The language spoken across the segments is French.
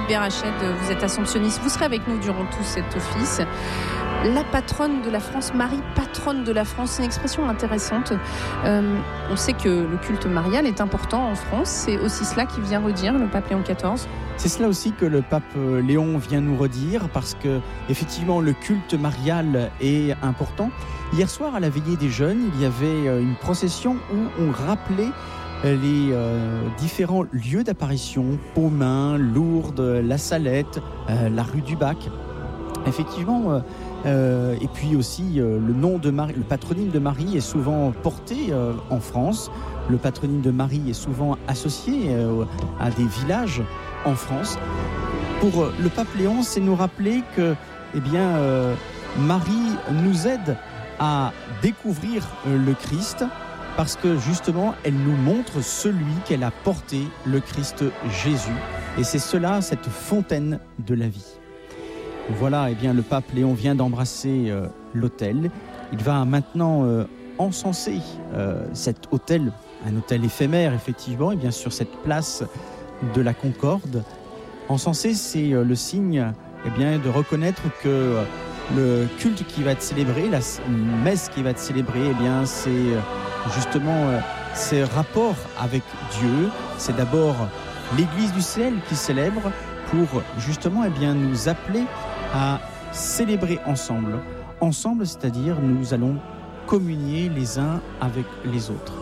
Philippe Berachède, vous êtes assomptionniste, vous serez avec nous durant tout cet office. La patronne de la France, Marie, patronne de la France, c'est une expression intéressante. On sait que le culte marial est important en France, c'est aussi cela qui vient redire le pape Léon XIV. C'est cela aussi que le pape Léon vient nous redire, parce que effectivement le culte marial est important. Hier soir à la veillée des jeunes, il y avait une procession où on rappelait les différents lieux d'apparition, Pomain, Lourdes, La Salette, la rue du Bac. Effectivement, et puis aussi le nom de Marie, le patronyme de Marie est souvent porté en France. Le patronyme de Marie est souvent associé à des villages en France. Pour le pape Léon, c'est nous rappeler que, Marie nous aide à découvrir le Christ, parce que justement, elle nous montre celui qu'elle a porté, le Christ Jésus. Et c'est cela, cette fontaine de la vie. Voilà, le pape Léon vient d'embrasser l'autel. Il va maintenant encenser cet autel, un autel éphémère effectivement, et bien sur cette place de la Concorde. Encenser, c'est le signe de reconnaître que le culte qui va être célébré, la messe qui va être célébrée, c'est justement ces rapports avec Dieu. C'est d'abord l'Église du ciel qui célèbre pour justement nous appeler à célébrer ensemble. Ensemble, c'est-à-dire nous allons communier les uns avec les autres.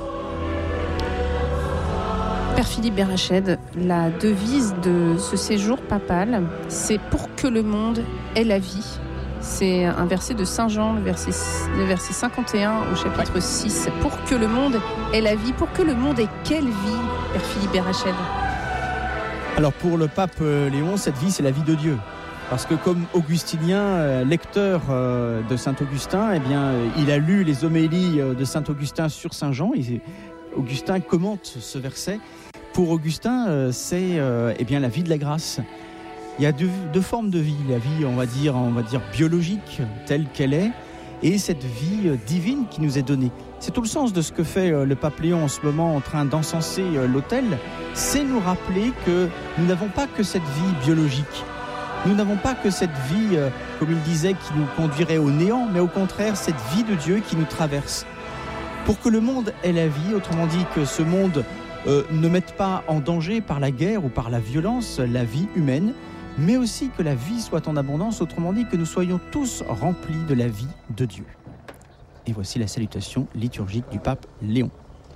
Père Philippe Berachède, la devise de ce séjour papal, c'est « Pour que le monde ait la vie ». C'est un verset de Saint Jean, le verset 51 au chapitre 6. « Pour que le monde ait la vie ». Pour que le monde ait quelle vie, Père Philippe Berachède ? Alors pour le pape Léon, cette vie, c'est la vie de Dieu. Parce que comme augustinien, lecteur de Saint-Augustin, il a lu les homélies de Saint-Augustin sur Saint Jean. Et Augustin commente ce verset. Pour Augustin, c'est la vie de la grâce. Il y a deux formes de vie. La vie, on va dire biologique, telle qu'elle est, et cette vie divine qui nous est donnée. C'est tout le sens de ce que fait le pape Léon en ce moment en train d'encenser l'autel. C'est nous rappeler que nous n'avons pas que cette vie biologique. Nous n'avons pas que cette vie, comme il disait, qui nous conduirait au néant, mais au contraire, cette vie de Dieu qui nous traverse. Pour que le monde ait la vie, autrement dit que ce monde ne mette pas en danger par la guerre ou par la violence la vie humaine, mais aussi que la vie soit en abondance, autrement dit que nous soyons tous remplis de la vie de Dieu. Et voici la salutation liturgique du pape Léon,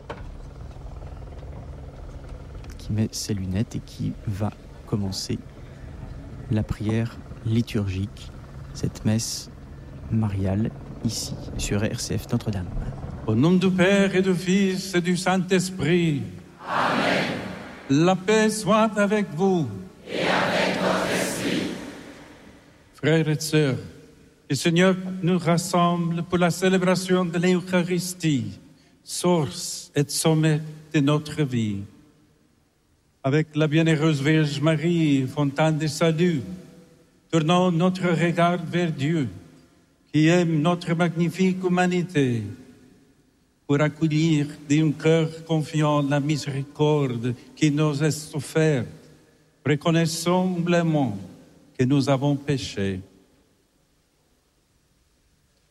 qui met ses lunettes et qui va commencer la prière liturgique, cette messe mariale, ici, sur RCF Notre-Dame. Au nom du Père et du Fils et du Saint-Esprit. Amen. La paix soit avec vous. Et avec votre esprit. Frères et sœurs, le Seigneur nous rassemble pour la célébration de l'Eucharistie, source et sommet de notre vie. Avec la bienheureuse Vierge Marie, fontaine de salut, tournons notre regard vers Dieu, qui aime notre magnifique humanité, pour accueillir d'un cœur confiant la miséricorde qui nous est offerte. Reconnaissons humblement que nous avons péché.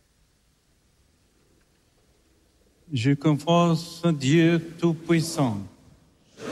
Je confesse Dieu Tout-Puissant,